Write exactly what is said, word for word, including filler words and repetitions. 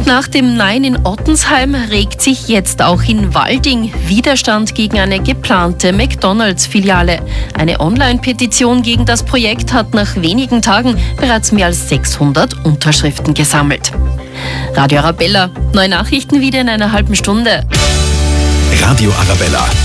Und nach dem Nein in Ottensheim regt sich jetzt auch in Walding Widerstand gegen eine geplante McDonalds-Filiale. Eine Online-Petition gegen das Projekt hat nach wenigen Tagen bereits mehr als sechshundert Unterschriften gesammelt. Radio Arabella, neue Nachrichten wieder in einer halben Stunde. Radio Arabella.